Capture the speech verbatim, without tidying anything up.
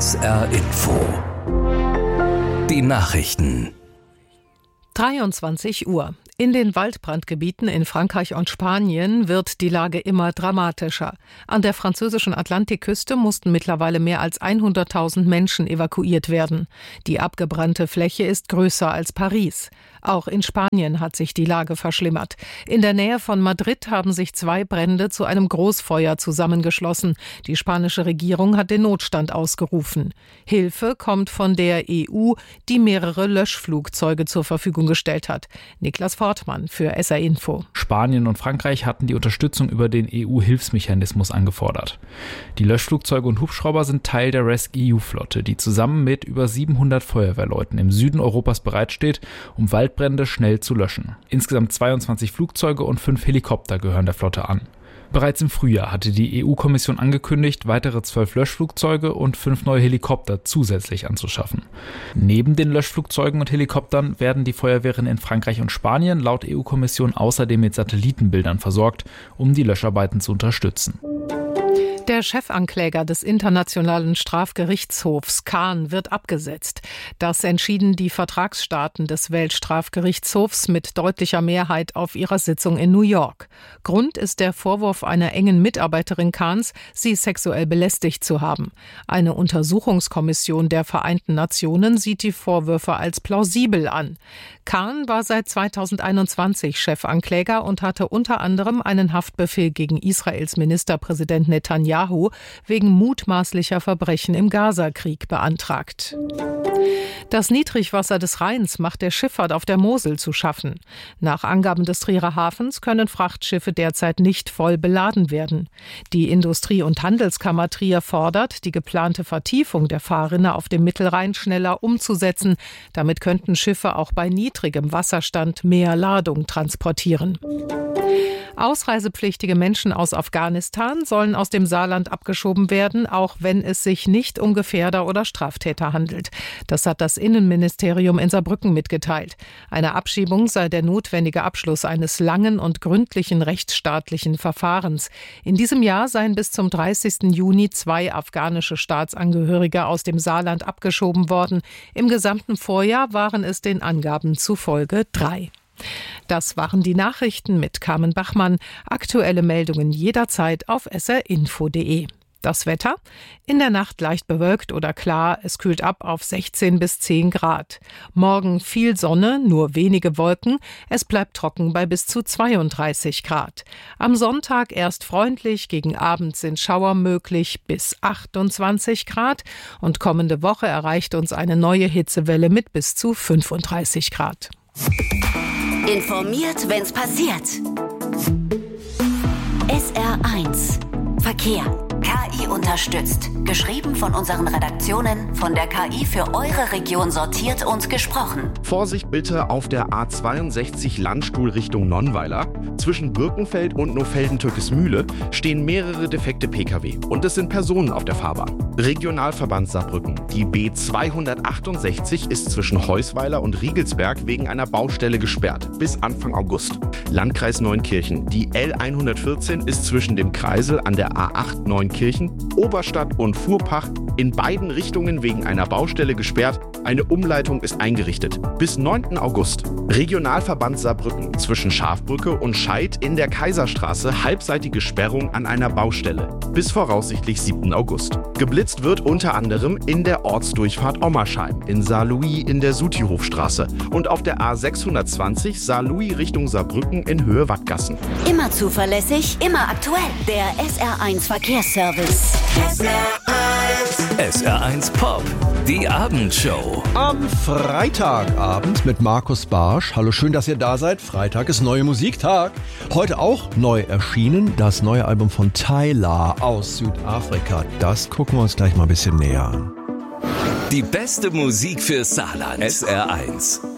S R Info. Die Nachrichten. dreiundzwanzig Uhr. In den Waldbrandgebieten in Frankreich und Spanien wird die Lage immer dramatischer. An der französischen Atlantikküste mussten mittlerweile mehr als hunderttausend Menschen evakuiert werden. Die abgebrannte Fläche ist größer als Paris. Auch in Spanien hat sich die Lage verschlimmert. In der Nähe von Madrid haben sich zwei Brände zu einem Großfeuer zusammengeschlossen. Die spanische Regierung hat den Notstand ausgerufen. Hilfe kommt von der E U, die mehrere Löschflugzeuge zur Verfügung gestellt hat. Niklas Fortmann für S R Info. Spanien und Frankreich hatten die Unterstützung über den E U-Hilfsmechanismus angefordert. Die Löschflugzeuge und Hubschrauber sind Teil der rescEU Flotte, die zusammen mit über siebenhundert Feuerwehrleuten im Süden Europas bereitsteht, um Waldbrände schnell zu löschen. Insgesamt zweiundzwanzig Flugzeuge und fünf Helikopter gehören der Flotte an. Bereits im Frühjahr hatte die E U-Kommission angekündigt, weitere zwölf Löschflugzeuge und fünf neue Helikopter zusätzlich anzuschaffen. Neben den Löschflugzeugen und Helikoptern werden die Feuerwehren in Frankreich und Spanien laut E U-Kommission außerdem mit Satellitenbildern versorgt, um die Löscharbeiten zu unterstützen. Der Chefankläger des Internationalen Strafgerichtshofs Khan wird abgesetzt. Das entschieden die Vertragsstaaten des Weltstrafgerichtshofs mit deutlicher Mehrheit auf ihrer Sitzung in New York. Grund ist der Vorwurf einer engen Mitarbeiterin Khans, sie sexuell belästigt zu haben. Eine Untersuchungskommission der Vereinten Nationen sieht die Vorwürfe als plausibel an. Khan war seit zweitausendeinundzwanzig Chefankläger und hatte unter anderem einen Haftbefehl gegen Israels Ministerpräsident Netanyahu wegen mutmaßlicher Verbrechen im Gazakrieg beantragt. Das Niedrigwasser des Rheins macht der Schifffahrt auf der Mosel zu schaffen. Nach Angaben des Trierer Hafens können Frachtschiffe derzeit nicht voll beladen werden. Die Industrie- und Handelskammer Trier fordert, die geplante Vertiefung der Fahrrinne auf dem Mittelrhein schneller umzusetzen. Damit könnten Schiffe auch bei niedrigem Wasserstand mehr Ladung transportieren. Ausreisepflichtige Menschen aus Afghanistan sollen aus dem Saarland abgeschoben werden, auch wenn es sich nicht um Gefährder oder Straftäter handelt. Das hat das Innenministerium in Saarbrücken mitgeteilt. Eine Abschiebung sei der notwendige Abschluss eines langen und gründlichen rechtsstaatlichen Verfahrens. In diesem Jahr seien bis zum dreißigsten Juni zwei afghanische Staatsangehörige aus dem Saarland abgeschoben worden. Im gesamten Vorjahr waren es den Angaben zufolge drei. Das waren die Nachrichten mit Carmen Bachmann. Aktuelle Meldungen jederzeit auf s r info punkt d e. Das Wetter? In der Nacht leicht bewölkt oder klar. Es kühlt ab auf sechzehn bis zehn Grad. Morgen viel Sonne, nur wenige Wolken. Es bleibt trocken bei bis zu zweiunddreißig Grad. Am Sonntag erst freundlich, gegen Abend sind Schauer möglich bis achtundzwanzig Grad. Und kommende Woche erreicht uns eine neue Hitzewelle mit bis zu fünfunddreißig Grad. Informiert, wenn's passiert. S R eins Verkehr. K I unterstützt. Geschrieben von unseren Redaktionen, von der K I für eure Region sortiert und gesprochen. Vorsicht bitte auf der A zweiundsechzig Landstuhl Richtung Nonnweiler. Zwischen Birkenfeld und Nofelden-Türkesmühle stehen mehrere defekte Pkw und es sind Personen auf der Fahrbahn. Regionalverband Saarbrücken. Die B zweihundertachtundsechzig ist zwischen Heusweiler und Riegelsberg wegen einer Baustelle gesperrt bis Anfang August. Landkreis Neunkirchen. Die L hundertvierzehn ist zwischen dem Kreisel an der A acht Neunkirchen, Oberstadt und Fuhrpach in beiden Richtungen wegen einer Baustelle gesperrt. Eine Umleitung ist eingerichtet. Bis neunten August. Regionalverband Saarbrücken. Zwischen Schafbrücke und Scheid in der Kaiserstraße halbseitige Sperrung an einer Baustelle. Bis voraussichtlich siebten August. Geblitzt wird unter anderem in der Ortsdurchfahrt Ommersheim, in Saarlouis in der Sutihofstraße und auf der A sechshundertzwanzig Saarlouis Richtung Saarbrücken in Höhe Wattgassen. Immer zuverlässig, immer aktuell. Der S R eins Verkehrsservice. S R eins. S R eins Pop. Die Abendshow. Am Freitagabend mit Markus Barsch. Hallo, schön, dass ihr da seid. Freitag ist neue Musiktag. Heute auch neu erschienen das neue Album von Tyla aus Südafrika. Das gucken wir uns gleich mal ein bisschen näher an. Die beste Musik für Saarland. S R eins.